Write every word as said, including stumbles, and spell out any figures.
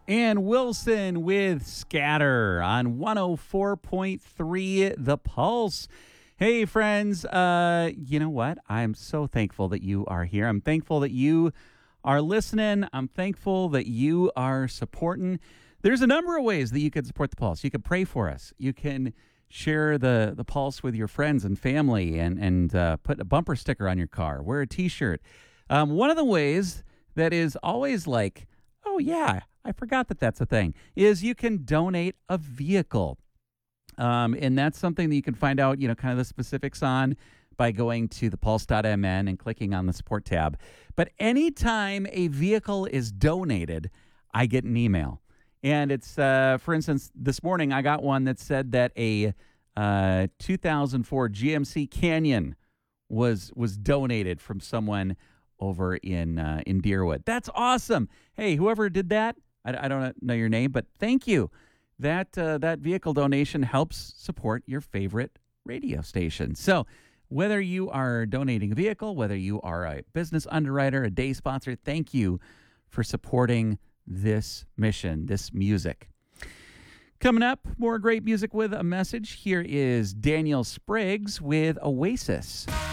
And Wilson with Scatter on one oh four point three The Pulse. Hey, friends, uh, you know what? I'm so thankful that you are here. I'm thankful that you are listening. I'm thankful that you are supporting. There's a number of ways that you can support The Pulse. You can pray for us. You can share the, the Pulse with your friends and family and, and uh, put a bumper sticker on your car. Wear a T-shirt. Um, one of the ways that is always like, oh, yeah, I forgot that that's a thing, is you can donate a vehicle. Um, and that's something that you can find out, you know, kind of the specifics on by going to the pulse dot m n and clicking on the support tab. But anytime a vehicle is donated, I get an email. And it's, uh, for instance, this morning I got one that said that a uh, two thousand four G M C Canyon was was donated from someone over in uh, in Deerwood. That's awesome. Hey, whoever did that, I, I don't know your name, but thank you. That uh, that vehicle donation helps support your favorite radio station. So whether you are donating a vehicle, whether you are a business underwriter, a day sponsor, thank you for supporting this mission, this music. Coming up, more great music with a message. Here is Daniel Spriggs with Oasis.